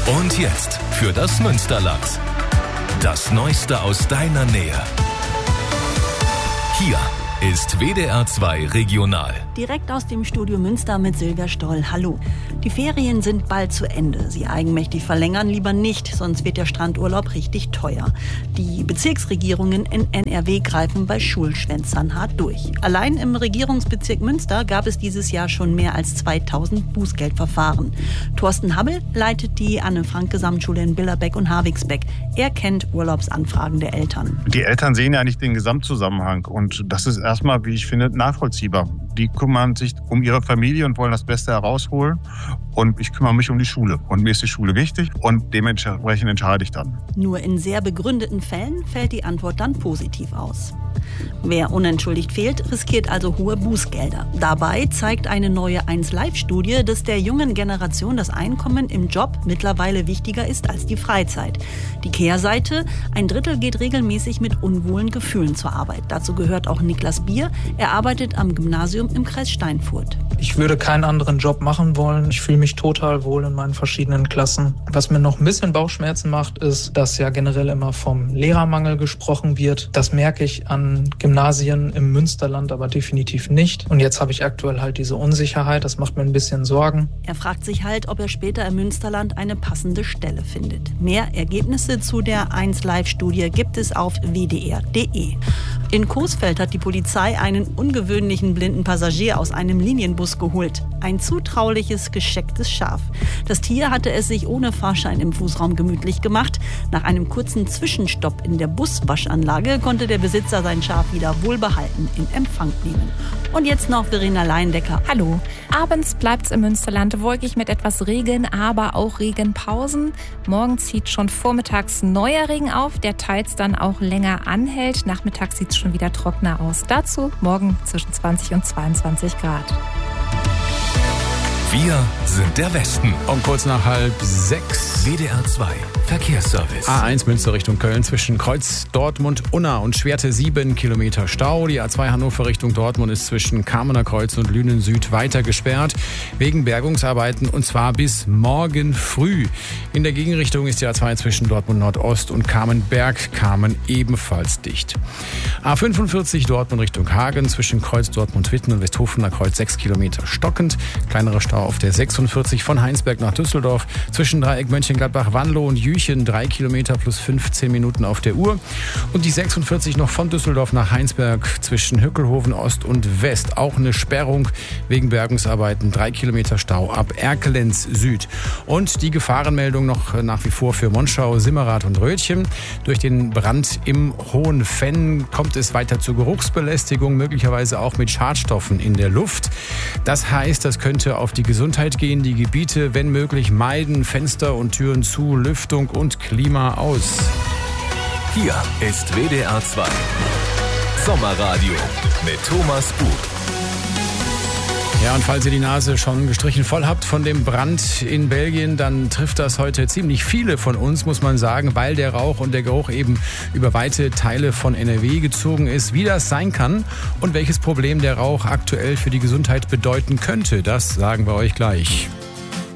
Und jetzt für das Münsterland. Das Neueste aus deiner Nähe. Hier ist WDR 2 Regional. Direkt aus dem Studio Münster mit Silvia Stoll. Hallo. Die Ferien sind bald zu Ende. Sie eigenmächtig verlängern lieber nicht, sonst wird der Strandurlaub richtig teuer. Die Bezirksregierungen in NRW greifen bei Schulschwänzern hart durch. Allein im Regierungsbezirk Münster gab es dieses Jahr schon mehr als 2000 Bußgeldverfahren. Thorsten Habbel leitet die Anne-Frank-Gesamtschule in Billerbeck und Havigsbeck. Er kennt Urlaubsanfragen der Eltern. Die Eltern sehen ja nicht den Gesamtzusammenhang und das ist erstmal, wie ich finde, nachvollziehbar. Die kümmern sich um ihre Familie und wollen das Beste herausholen. Und ich kümmere mich um die Schule. Und mir ist die Schule wichtig und dementsprechend entscheide ich dann. Nur in sehr begründeten Fällen fällt die Antwort dann positiv aus. Wer unentschuldigt fehlt, riskiert also hohe Bußgelder. Dabei zeigt eine neue 1Live-Studie, dass der jungen Generation das Einkommen im Job mittlerweile wichtiger ist als die Freizeit. Die Kehrseite: ein Drittel geht regelmäßig mit unwohlen Gefühlen zur Arbeit. Dazu gehört auch Niklas Bier. Er arbeitet am Gymnasium im Kreis Steinfurt. Ich würde keinen anderen Job machen wollen. Ich fühle mich total wohl in meinen verschiedenen Klassen. Was mir noch ein bisschen Bauchschmerzen macht, ist, dass ja generell immer vom Lehrermangel gesprochen wird. Das merke ich an Gymnasien im Münsterland aber definitiv nicht. Und jetzt habe ich aktuell halt diese Unsicherheit. Das macht mir ein bisschen Sorgen. Er fragt sich halt, ob er später im Münsterland eine passende Stelle findet. Mehr Ergebnisse zu der 1Live-Studie gibt es auf wdr.de. In Coesfeld hat die Polizei einen ungewöhnlichen blinden Passagier aus einem Linienbus geholt. Ein zutrauliches, geschecktes Schaf. Das Tier hatte es sich ohne Fahrschein im Fußraum gemütlich gemacht. Nach einem kurzen Zwischenstopp in der Buswaschanlage konnte der Besitzer sein Schaf wieder wohlbehalten in Empfang nehmen. Und jetzt noch Verena Leindecker. Hallo. Abends bleibt's im Münsterland wolkig mit etwas Regen, aber auch Regenpausen. Morgen zieht schon vormittags neuer Regen auf, der teils dann auch länger anhält. Nachmittags sieht's schon wieder trockener aus. Dazu morgen zwischen 20 und 22 Grad. Wir sind der Westen. Um kurz nach 5:30. WDR 2 Verkehrsservice. A1 Münster Richtung Köln zwischen Kreuz, Dortmund, Unna und Schwerte 7 Kilometer Stau. Die A2 Hannover Richtung Dortmund ist zwischen Kamener Kreuz und Lünen Süd weiter gesperrt wegen Bergungsarbeiten und zwar bis morgen früh. In der Gegenrichtung ist die A2 zwischen Dortmund Nordost und Kamen ebenfalls dicht. A45 Dortmund Richtung Hagen zwischen Kreuz Dortmund-Witten und Westhofener Kreuz 6 Kilometer stockend. Kleinerer Stau auf der 46 von Heinsberg nach Düsseldorf zwischen Dreieck Mönchengladbach, Wanlo und Jüchen 3 Kilometer plus 15 Minuten auf der Uhr. Und die 46 noch von Düsseldorf nach Heinsberg zwischen Hückelhoven Ost und West. Auch eine Sperrung wegen Bergungsarbeiten. 3 Kilometer Stau ab Erkelenz Süd. Und die Gefahrenmeldung noch nach wie vor für Monschau, Simmerath und Rötchen. Durch den Brand im Hohen Fenn kommt es weiter zur Geruchsbelästigung, möglicherweise auch mit Schadstoffen in der Luft. Das heißt, das könnte auf die Gesundheit gehen. Die Gebiete, wenn möglich, meiden, Fenster und Türen zu, Lüftung und Klima aus. Hier ist WDR 2 Sommerradio mit Thomas Buch. Ja, und falls ihr die Nase schon gestrichen voll habt von dem Brand in Belgien, dann trifft das heute ziemlich viele von uns, muss man sagen, weil der Rauch und der Geruch eben über weite Teile von NRW gezogen ist. Wie das sein kann und welches Problem der Rauch aktuell für die Gesundheit bedeuten könnte, das sagen wir euch gleich.